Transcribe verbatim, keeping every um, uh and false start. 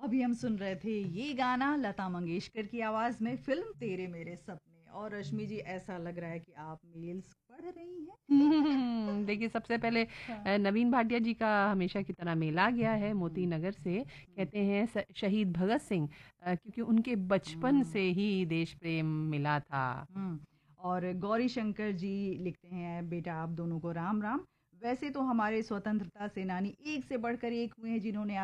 अभी हम सुन रहे थे ये गाना लता मंगेशकर की आवाज में, फिल्म तेरे मेरे सपने। और रश्मि जी, ऐसा लग रहा है कि आप मेल्स पढ़ रही हैं। हम्म, देखिए सबसे पहले हाँ। अ, नवीन भाटिया जी का हमेशा की तरह मेला आ गया है मोती हम्म, नगर से। हम्म, कहते हैं स- शहीद भगत सिंह, अ, क्योंकि उनके बचपन हम्म, से ही देश प्रेम मिला था। हम्म। और गौरी शंकर जी लिखते हैं, बेटा आप दोनों को राम राम। वैसे तो हमारे स्वतंत्रता सेनानी एक से बढ़कर एक हुए हैं जिन्होंने